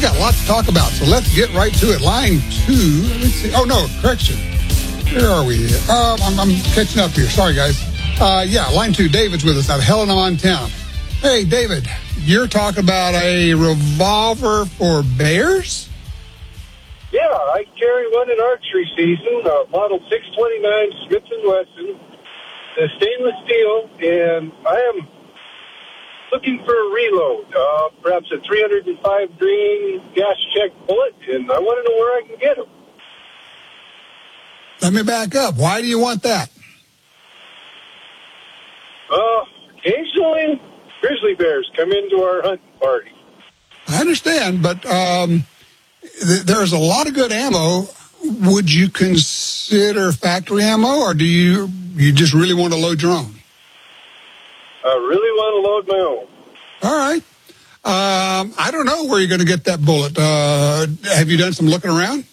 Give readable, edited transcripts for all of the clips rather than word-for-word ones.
got lots to talk about, so let's get right to it. Line 2. Let's see. Oh, no, correction. Where are we? I'm catching up here. Sorry, guys. Line 2. David's with us out of Helena, Montana. Hey, David, you're talking about a revolver for bears? Yeah, I carry one in archery season, model 629 Smith & Wesson, the stainless steel, and I am looking for a reload, perhaps a 305 grain gas check bullet, and I want to know where I can get them. Let me back up. Why do you want that? Occasionally, grizzly bears come into our hunting party. I understand, but there's a lot of good ammo. Would you consider factory ammo, or do you just really want to load your own? I really want to load my own. All right. I don't know where you're going to get that bullet. Have you done some looking around?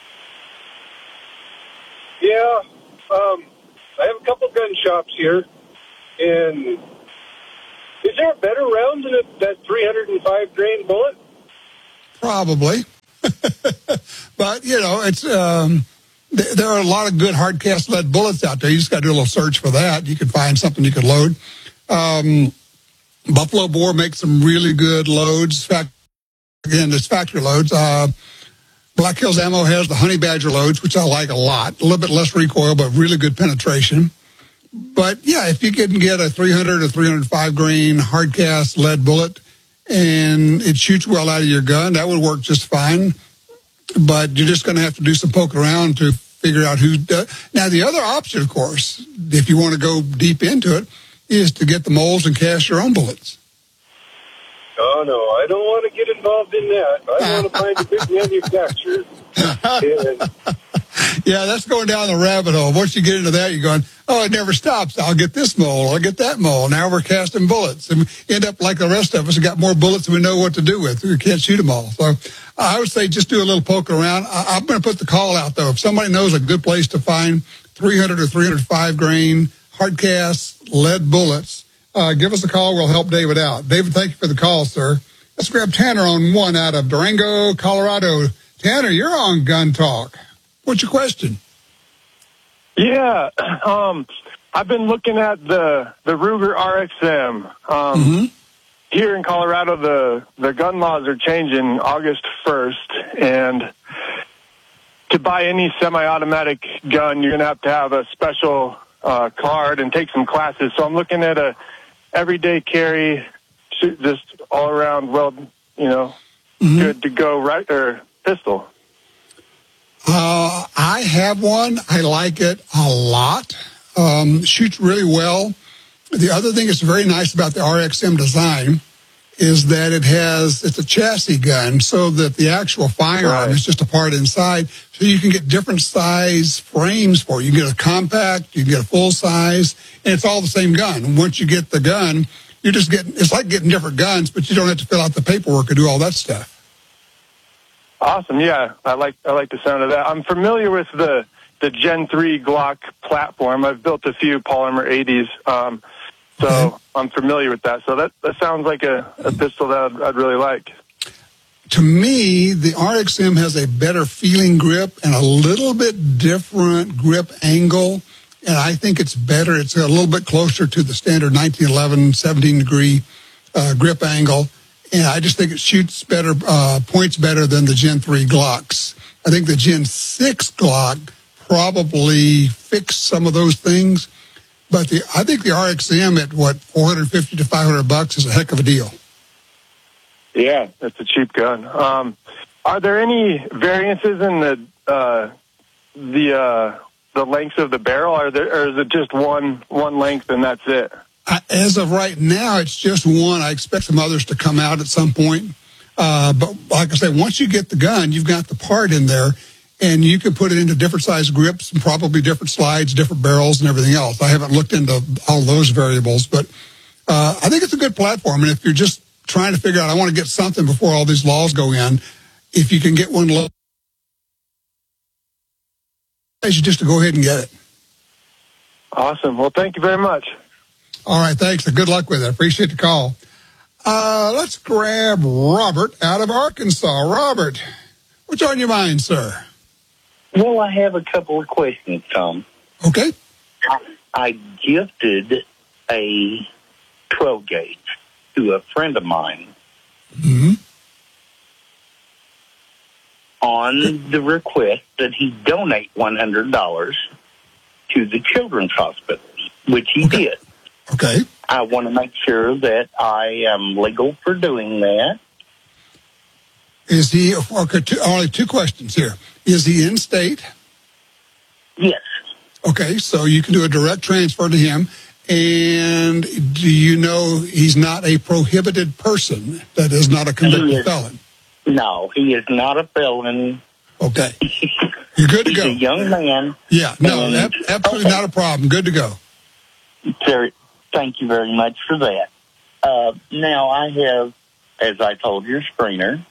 Yeah. I have a couple gun shops here, and is there a better round than that 305 grain bullet? Probably. But, it's there are a lot of good hard cast lead bullets out there. You just got to do a little search for that. You can find something you can load. Buffalo Bore makes some really good loads. Again, it's factory loads. Black Hills Ammo has the Honey Badger loads, which I like a lot. A little bit less recoil, but really good penetration. But, yeah, if you can get a 300 or 305 grain hard cast lead bullet and it shoots well out of your gun, that would work just fine. But you're just going to have to do some poking around to figure out who does. Now, the other option, of course, if you want to go deep into it, is to get the molds and cast your own bullets. Oh, no, I don't want to get involved in that. I want to find a big manufacturer. Yeah, that's going down the rabbit hole. Once you get into that, you're going, oh, it never stops. I'll get this mold. I'll get that mold. Now we're casting bullets. And we end up like the rest of us. We got more bullets than we know what to do with. We can't shoot them all. So I would say just do a little poke around. I'm going to put the call out, though. If somebody knows a good place to find 300 or 305 grain hard cast lead bullets, give us a call. We'll help David out. David, thank you for the call, sir. Let's grab Tanner on one out of Durango, Colorado. Tanner, you're on Gun Talk. What's your question? Yeah, I've been looking at the Ruger RXM. Here in Colorado, the gun laws are changing August 1st, and to buy any semi-automatic gun, you're going to have a special card and take some classes. So I'm looking at a everyday carry, just all around, good to go or pistol. I have one. I like it a lot. Shoots really well. The other thing that's very nice about the RXM design is that it's a chassis gun, so that the actual firearm is just a part inside. So you can get different size frames for it. You can get a compact, you can get a full size, and it's all the same gun. And once you get the gun, it's like getting different guns, but you don't have to fill out the paperwork and do all that stuff. Awesome. Yeah, I like the sound of that. I'm familiar with the Gen 3 Glock platform. I've built a few polymer 80s, so I'm familiar with that. So that sounds like a pistol that I'd really like. To me, the RXM has a better feeling grip and a little bit different grip angle, and I think it's better. It's a little bit closer to the standard 1911 17-degree grip angle. And I just think it shoots better, points better than the Gen 3 Glocks. I think the Gen 6 Glock probably fixed some of those things. But I think the RXM at $450 to $500 is a heck of a deal. Yeah, that's a cheap gun. Are there any variances in the lengths of the barrel? Or is it just one length and that's it? As of right now, it's just one. I expect some others to come out at some point. But like I said, once you get the gun, you've got the part in there, and you can put it into different size grips and probably different slides, different barrels, and everything else. I haven't looked into all those variables, but I think it's a good platform. And if you're just trying to figure out, I want to get something before all these laws go in, if you can get one low, I should just go ahead and get it. Awesome. Well, thank you very much. All right, thanks. Good luck with it. I appreciate the call. Let's grab Robert out of Arkansas. Robert, what's on your mind, sir? Well, I have a couple of questions, Tom. Okay. I gifted a 12 gauge to a friend of mine on the request that he donate $100 to the Children's Hospital, which he did. Okay. I want to make sure that I am legal for doing that. Is he, okay, only two questions here. Is he in state? Yes. Okay, so you can do a direct transfer to him. And do you know he's not a prohibited person? That is not a convicted felon? No, he is not a felon. Okay. You're good to go. He's a young man. Yeah, no, absolutely not a problem. Good to go. Sir, thank you very much for that. Now, I have, as I told your screener,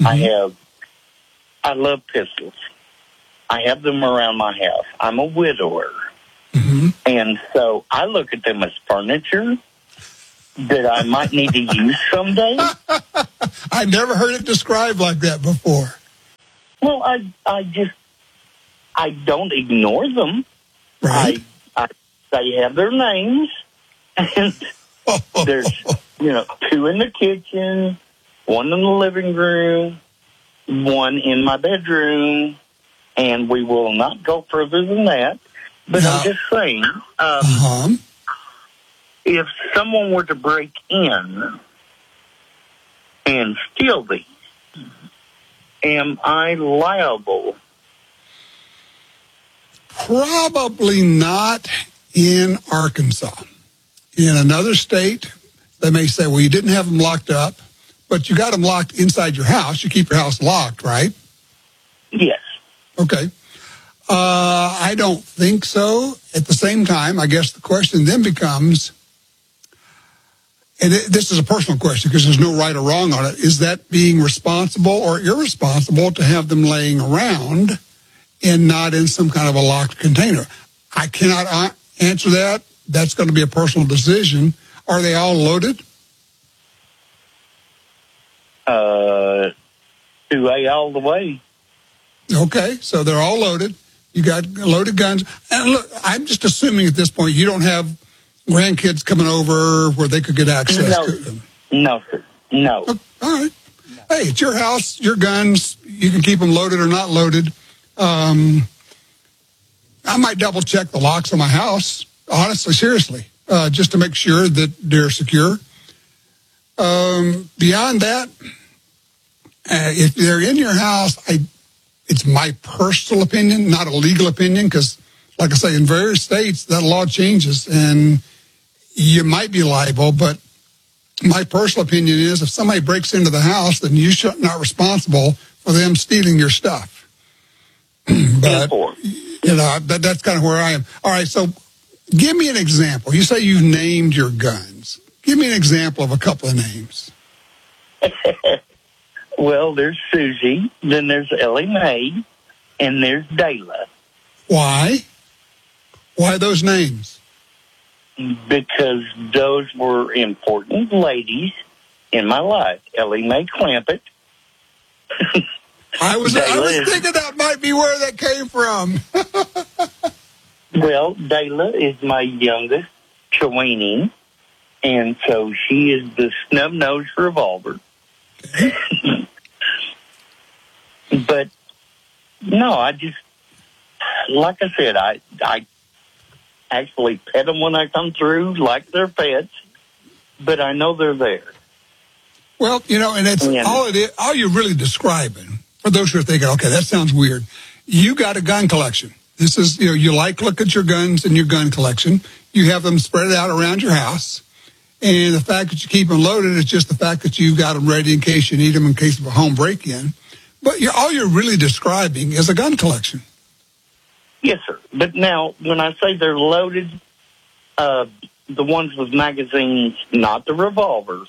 I love pistols. I have them around my house. I'm a widower. And so I look at them as furniture that I might need to use someday. I never heard it described like that before. Well, I don't ignore them. Right. They have their names. And there's, two in the kitchen, one in the living room, one in my bedroom, and we will not go further than that. But I'm just saying, if someone were to break in and steal these, am I liable? Probably not in Arkansas. In another state, they may say, well, you didn't have them locked up, but you got them locked inside your house. You keep your house locked, right? Yes. Okay. I don't think so. At the same time, I guess the question then becomes, and this is a personal question because there's no right or wrong on it, is that being responsible or irresponsible to have them laying around and not in some kind of a locked container? I cannot answer that. That's going to be a personal decision. Are they all loaded? 2A all the way. Okay, so they're all loaded. You got loaded guns. And look, I'm just assuming at this point you don't have grandkids coming over where they could get access to them. No, sir. No. Oh, all right. Hey, it's your house, your guns. You can keep them loaded or not loaded. I might double check the locks on my house, honestly, seriously, just to make sure that they're secure. Beyond that, if they're in your house, it's my personal opinion, not a legal opinion, because, like I say, in various states, that law changes, and you might be liable, but my personal opinion is if somebody breaks into the house, then you're not responsible for them stealing your stuff. But, that's kind of where I am. All right, so give me an example. You say you named your guns. Give me an example of a couple of names. Well, there's Susie, then there's Ellie Mae, and there's Dayla. Why? Why those names? Because those were important ladies in my life. Ellie Mae Clampett. I was thinking that might be where that came from. Well, Dayla is my youngest, Cheweening, and so she is the snub-nosed revolver. Okay. But, no, I just, like I said, I actually pet them when I come through like they're pets, but I know they're there. Well, and it's all you're really describing, for those who are thinking, okay, that sounds weird. You got a gun collection. This is, you look at your guns in your gun collection. You have them spread out around your house. And the fact that you keep them loaded is just the fact that you've got them ready in case you need them in case of a home break-in. But all you're really describing is a gun collection. Yes, sir. But now, when I say they're loaded, the ones with magazines, not the revolvers.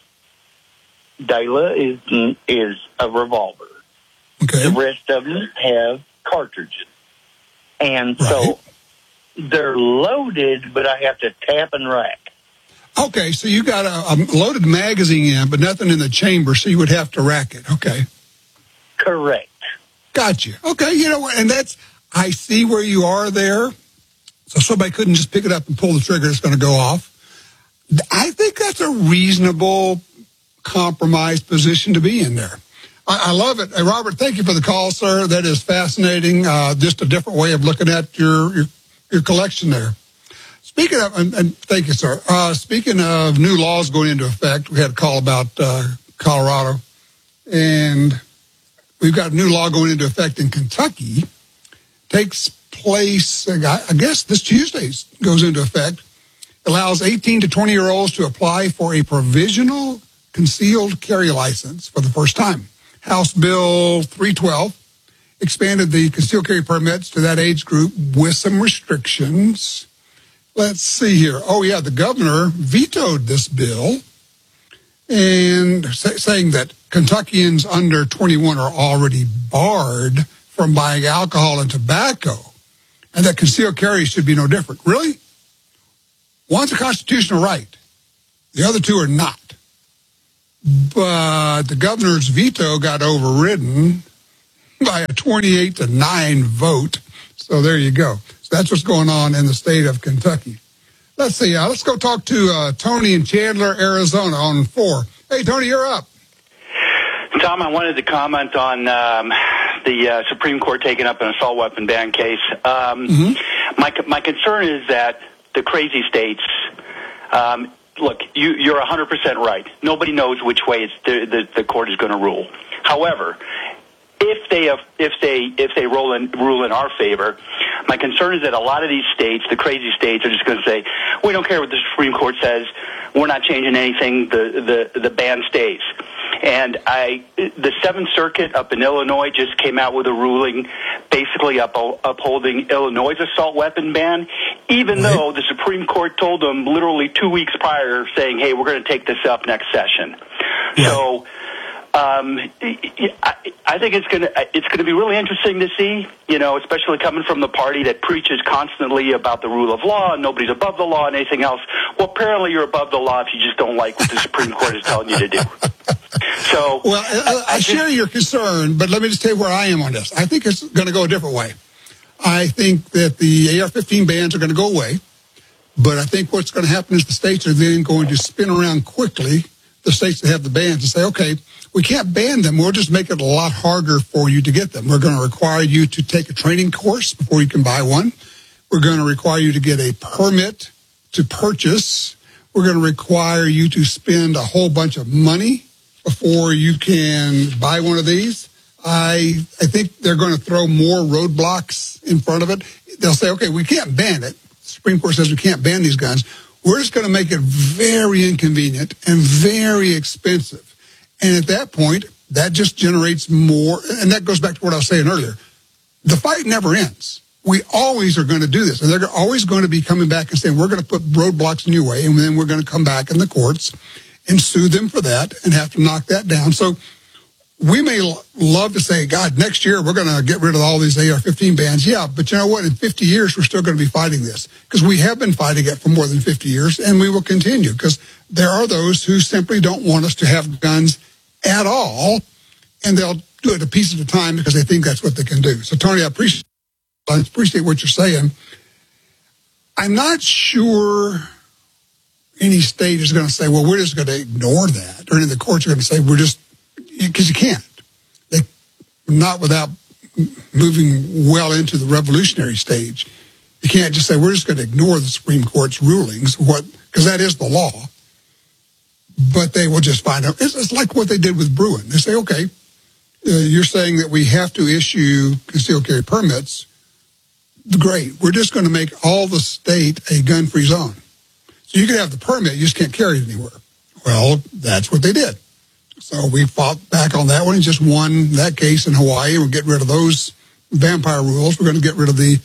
Dayla is a revolver. Okay. The rest of them have cartridges. And so they're loaded, but I have to tap and rack. Okay, so you got a loaded magazine in, but nothing in the chamber, so you would have to rack it. Okay. Correct. Got you. Okay, you know what, and I see where you are there. So somebody couldn't just pick it up and pull the trigger, it's going to go off. I think that's a reasonable compromised position to be in there. I love it. Robert, thank you for the call, sir. That is fascinating. Just a different way of looking at your collection there. Speaking of, and thank you, sir. Speaking of new laws going into effect, we had a call about Colorado, and we've got a new law going into effect in Kentucky. Takes place, I guess, this Tuesday goes into effect. Allows 18 to 20-year-olds to apply for a provisional concealed carry license for the first time. House Bill 312 expanded the concealed carry permits to that age group with some restrictions. Let's see here. Oh, yeah, the governor vetoed this bill and saying that Kentuckians under 21 are already barred from buying alcohol and tobacco, and that concealed carry should be no different. Really? One's a constitutional right. The other two are not. But the governor's veto got overridden by a 28-9 vote. So there you go. So that's what's going on in the state of Kentucky. Let's see. Let's go talk to Tony in Chandler, Arizona on 4. Hey, Tony, you're up. Tom, I wanted to comment on the Supreme Court taking up an assault weapon ban case. My concern is that the crazy states, look, you're 100% right. Nobody knows which way the court is going to rule. However, if they rule in our favor, my concern is that a lot of these states, the crazy states, are just going to say, we don't care what the Supreme Court says. We're not changing anything. The ban stays. And the Seventh Circuit up in Illinois just came out with a ruling basically upholding Illinois' assault weapon ban, even though the Supreme Court told them literally 2 weeks prior saying, hey, we're going to take this up next session. Yeah. So I think it's going to be really interesting to see, especially coming from the party that preaches constantly about the rule of law and nobody's above the law and anything else. Well, apparently you're above the law if you just don't like what the Supreme Court is telling you to do. So, well, I share your concern, but let me just tell you where I am on this. I think it's going to go a different way. I think that the AR-15 bans are going to go away, but I think what's going to happen is the states are then going to spin around quickly, the states that have the bans, and say, okay, we can't ban them. We'll just make it a lot harder for you to get them. We're going to require you to take a training course before you can buy one. We're going to require you to get a permit to purchase. We're going to require you to spend a whole bunch of money before you can buy one of these. I think they're going to throw more roadblocks in front of it. They'll say, okay, we can't ban it. The Supreme Court says we can't ban these guns. We're just going to make it very inconvenient and very expensive. And at that point, that just generates more. And that goes back to what I was saying earlier. The fight never ends. We always are going to do this. And they're always going to be coming back and saying, we're going to put roadblocks in your way. And then we're going to come back in the courts and sue them for that and have to knock that down. So we may love to say, God, next year we're going to get rid of all these AR-15 bans. Yeah, but you know what? In 50 years, we're still going to be fighting this because we have been fighting it for more than 50 years, and we will continue because there are those who simply don't want us to have guns at all, and they'll do it a piece at a time because they think that's what they can do. So, Tony, I appreciate what you're saying. I'm not sure any state is going to say, well, we're just going to ignore that. Or the courts are going to say, because you can't. Not without moving well into the revolutionary stage. You can't just say, we're just going to ignore the Supreme Court's rulings, because that is the law. But they will just find out. It's like what they did with Bruen. They say, okay, you're saying that we have to issue concealed carry permits. Great. We're just going to make all the state a gun-free zone. So you can have the permit, you just can't carry it anywhere. Well, that's what they did. So we fought back on that one and just won that case in Hawaii. We'll get rid of those vampire rules. We're going to get rid of the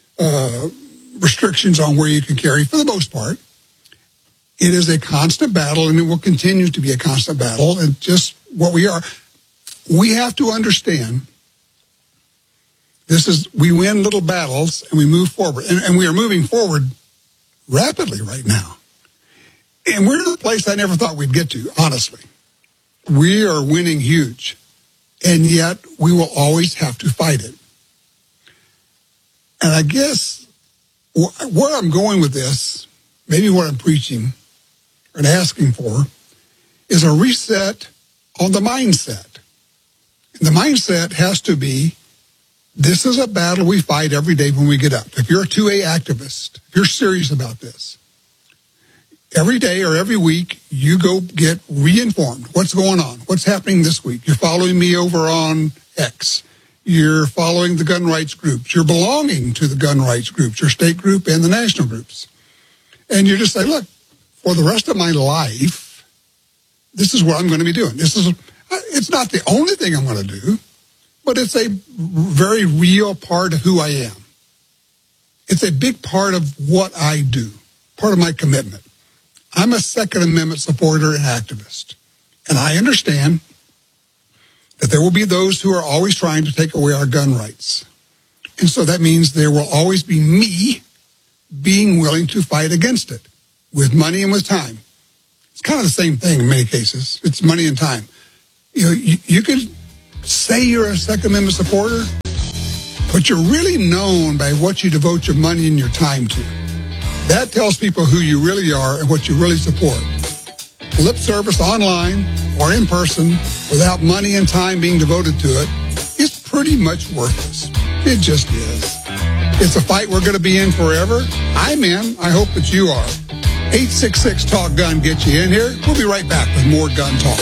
restrictions on where you can carry for the most part. It is a constant battle, and it will continue to be a constant battle. And just what we are, we have to understand we win little battles and we move forward. And we are moving forward rapidly right now. And we're in a place I never thought we'd get to, honestly. We are winning huge, and yet we will always have to fight it. And I guess where I'm going with this, maybe what I'm preaching and asking for, is a reset on the mindset. And the mindset has to be, this is a battle we fight every day when we get up. If you're a 2A activist, if you're serious about this, every day or every week, you go get re-informed. What's going on? What's happening this week? You're following me over on X. You're following the gun rights groups. You're belonging to the gun rights groups, your state group and the national groups. And you just say, look, for the rest of my life, this is what I'm going to be doing. It's not the only thing I'm going to do, but it's a very real part of who I am. It's a big part of what I do, part of my commitment. I'm a Second Amendment supporter and activist, and I understand that there will be those who are always trying to take away our gun rights. And so that means there will always be me being willing to fight against it with money and with time. It's kind of the same thing in many cases. It's money and time. You can say you're a Second Amendment supporter, but you're really known by what you devote your money and your time to. That tells people who you really are and what you really support. Lip service online or in person without money and time being devoted to it is pretty much worthless. It just is. It's a fight we're going to be in forever. I'm in. I hope that you are. 866-TALK-GUN gets you in here. We'll be right back with more gun talk.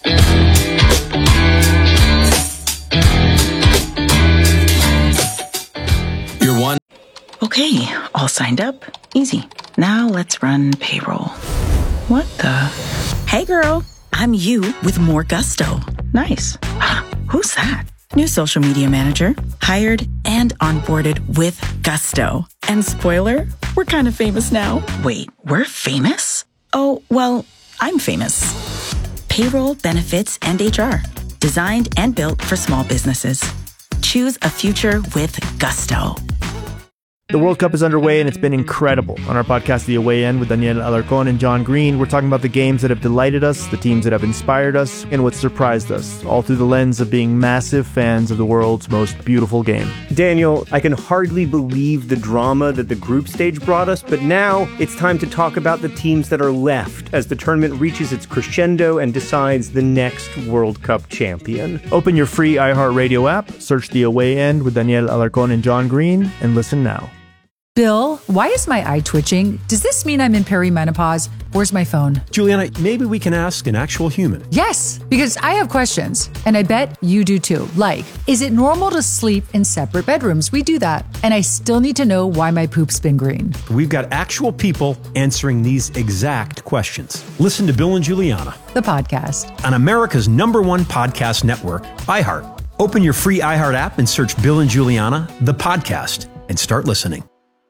Okay, all signed up. Easy. Now let's run payroll. What the? Hey girl, I'm you with more gusto. Nice. Who's that? New social media manager. Hired and onboarded with gusto. And spoiler, we're kind of famous now. Wait, we're famous? Oh, well, I'm famous. Payroll, benefits, and HR. Designed and built for small businesses. Choose a future with gusto. The World Cup is underway and it's been incredible. On our podcast, The Away End, with Daniel Alarcón and John Green, we're talking about the games that have delighted us, the teams that have inspired us, and what surprised us, all through the lens of being massive fans of the world's most beautiful game. Daniel, I can hardly believe the drama that the group stage brought us, but now it's time to talk about the teams that are left as the tournament reaches its crescendo and decides the next World Cup champion. Open your free iHeartRadio app, search The Away End with Daniel Alarcón and John Green, and listen now. Bill, why is my eye twitching? Does this mean I'm in perimenopause? Where's my phone? Juliana, maybe we can ask an actual human. Yes, because I have questions, and I bet you do too. Like, is it normal to sleep in separate bedrooms? We do that. And I still need to know why my poop's been green. We've got actual people answering these exact questions. Listen to Bill and Juliana, the podcast, on America's #1 podcast network, iHeart. Open your free iHeart app and search Bill and Juliana, the podcast, and start listening.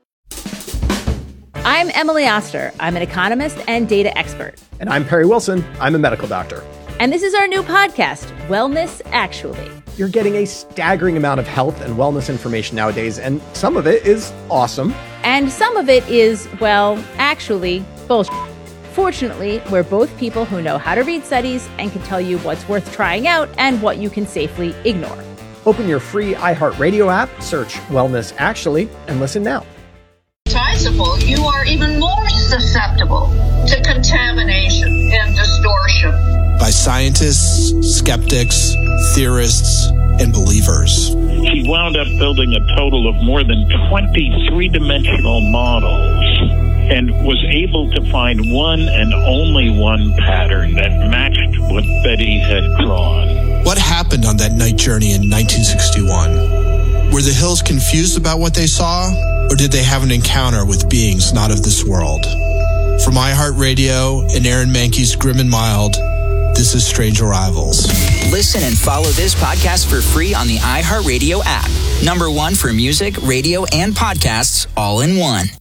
I'm Emily Oster. I'm an economist and data expert. And I'm Perry Wilson. I'm a medical doctor. And this is our new podcast, Wellness Actually. You're getting a staggering amount of health and wellness information nowadays, and some of it is awesome. And some of it is, well, actually, bullshit. Fortunately, we're both people who know how to read studies and can tell you what's worth trying out and what you can safely ignore. Open your free iHeartRadio app, search Wellness Actually, and listen now. You are even more susceptible to contamination and distortion by scientists, skeptics, theorists, and believers. He wound up building a total of more than 20 three-dimensional models and was able to find one and only one pattern that matched what Betty had drawn. What happened on that night journey in 1961? Were the Hills confused about what they saw, or did they have an encounter with beings not of this world? From iHeartRadio and Aaron Mahnke's Grim and Mild, this is Strange Arrivals. Listen and follow this podcast for free on the iHeartRadio app. #1 for music, radio, and podcasts all in one.